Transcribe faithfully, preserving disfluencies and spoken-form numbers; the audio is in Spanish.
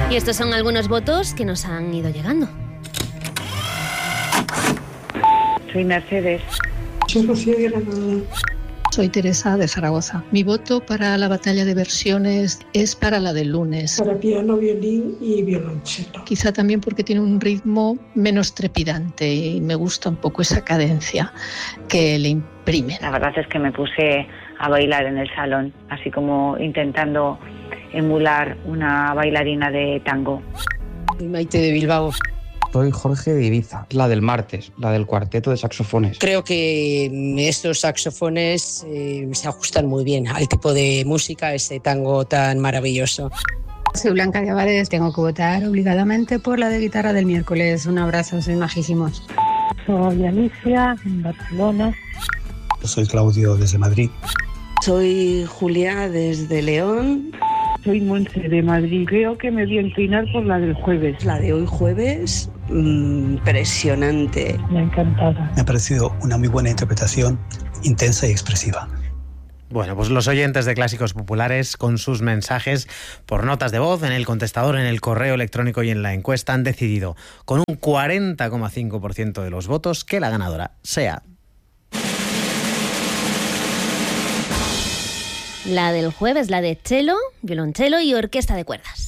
Y estos son algunos votos que nos han ido llegando. Soy Mercedes. Soy Rocío de Granada. Soy Teresa de Zaragoza. Mi voto para la batalla de versiones es para la del lunes. Para piano, violín y violonchelo. Quizá también porque tiene un ritmo menos trepidante y me gusta un poco esa cadencia que le imprime. La verdad es que me puse a bailar en el salón, así como intentando emular una bailarina de tango. Soy Maite de Bilbao. Soy Jorge de Ibiza, la del martes, la del cuarteto de saxofones. Creo que estos saxofones eh, se ajustan muy bien al tipo de música, ese tango tan maravilloso. Soy Blanca de Avares, tengo que votar obligadamente por la de guitarra del miércoles. Un abrazo, sois majísimos. Soy Alicia, en Barcelona. Soy Claudio, desde Madrid. Soy Julia, desde León. Soy Monse, de Madrid. Creo que me voy a inclinar por la del jueves. La de hoy jueves, mmm, impresionante. Me ha encantado. Me ha parecido una muy buena interpretación, intensa y expresiva. Bueno, pues los oyentes de Clásicos Populares, con sus mensajes por notas de voz en el contestador, en el correo electrónico y en la encuesta, han decidido con un cuarenta coma cinco por ciento de los votos que la ganadora sea la del jueves, la de cello, violonchelo y orquesta de cuerdas.